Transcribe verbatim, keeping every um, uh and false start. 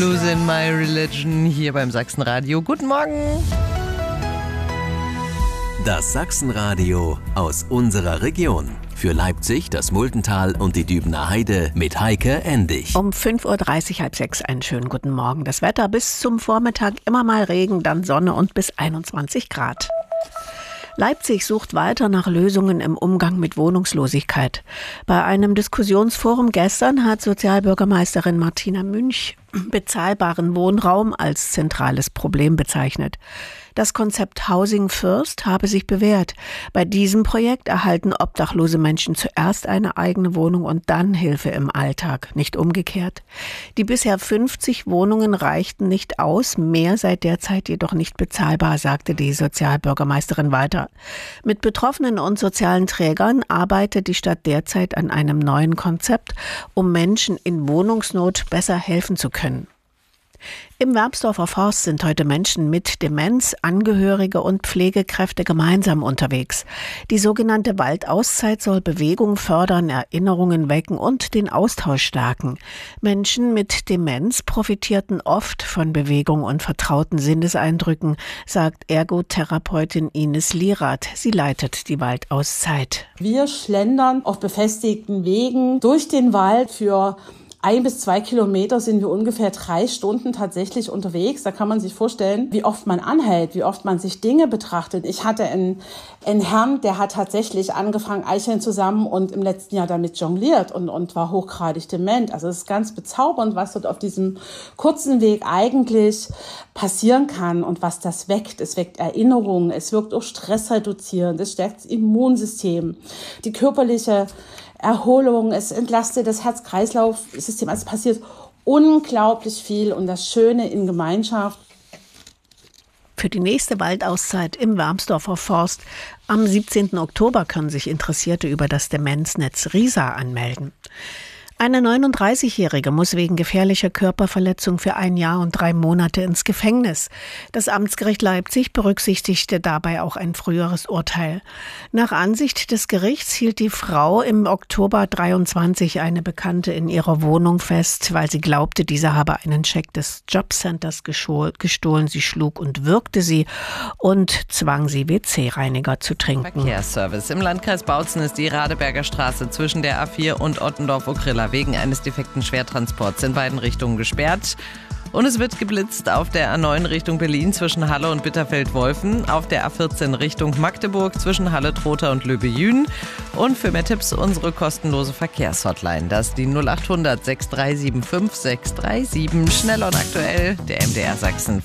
Losing My Religion hier beim Sachsenradio. Guten Morgen. Das Sachsenradio aus unserer Region. Für Leipzig, das Muldental und die Dübener Heide mit Heike Endig. Um fünf Uhr dreißig, halb sechs, einen schönen guten Morgen. Das Wetter bis zum Vormittag immer mal Regen, dann Sonne und bis einundzwanzig Grad. Leipzig sucht weiter nach Lösungen im Umgang mit Wohnungslosigkeit. Bei einem Diskussionsforum gestern hat Sozialbürgermeisterin Martina Münch bezahlbaren Wohnraum als zentrales Problem bezeichnet. Das Konzept Housing First habe sich bewährt. Bei diesem Projekt erhalten obdachlose Menschen zuerst eine eigene Wohnung und dann Hilfe im Alltag, nicht umgekehrt. Die bisher fünfzig Wohnungen reichten nicht aus, mehr sei derzeit jedoch nicht bezahlbar, sagte die Sozialbürgermeisterin weiter. Mit Betroffenen und sozialen Trägern arbeitet die Stadt derzeit an einem neuen Konzept, um Menschen in Wohnungsnot besser helfen zu können. Im Wermsdorfer Forst sind heute Menschen mit Demenz, Angehörige und Pflegekräfte gemeinsam unterwegs. Die sogenannte Waldauszeit soll Bewegung fördern, Erinnerungen wecken und den Austausch stärken. Menschen mit Demenz profitierten oft von Bewegung und vertrauten Sinneseindrücken, sagt Ergotherapeutin Ines Lierath. Sie leitet die Waldauszeit. Wir schlendern auf befestigten Wegen durch den Wald. Für Ein bis zwei Kilometer sind wir ungefähr drei Stunden tatsächlich unterwegs. Da kann man sich vorstellen, wie oft man anhält, wie oft man sich Dinge betrachtet. Ich hatte einen, einen Herrn, der hat tatsächlich angefangen, Eicheln zusammen und im letzten Jahr damit jongliert und, und war hochgradig dement. Also es ist ganz bezaubernd, was dort auf diesem kurzen Weg eigentlich passieren kann und was das weckt. Es weckt Erinnerungen, es wirkt auch stressreduzierend, es stärkt das Immunsystem, die körperliche Erholung, es entlastet das Herz-Kreislauf-System. Also es passiert unglaublich viel und das Schöne in Gemeinschaft. Für die nächste Waldauszeit im Wermsdorfer Forst am siebzehnten Oktober können sich Interessierte über das Demenznetz RISA anmelden. Eine neununddreißigjährige muss wegen gefährlicher Körperverletzung für ein Jahr und drei Monate ins Gefängnis. Das Amtsgericht Leipzig berücksichtigte dabei auch ein früheres Urteil. Nach Ansicht des Gerichts hielt die Frau im Oktober dreiundzwanzig eine Bekannte in ihrer Wohnung fest, weil sie glaubte, diese habe einen Scheck des Jobcenters gestohlen. Sie schlug und würgte sie und zwang sie, W C-Reiniger zu trinken. Verkehrsservice. Im Landkreis Bautzen ist die Radeberger Straße zwischen der A vier und Ottendorf-Okrilla wegen eines defekten Schwertransports in beiden Richtungen gesperrt. Und es wird geblitzt auf der A neun Richtung Berlin zwischen Halle und Bitterfeld-Wolfen, auf der A vierzehn Richtung Magdeburg zwischen Halle-Trotha und Löbe-Jühn. Und für mehr Tipps unsere kostenlose Verkehrshotline. Das ist die null acht hundert sechs drei sieben fünf sechs drei sieben. Schnell und aktuell, der M D R Sachsen.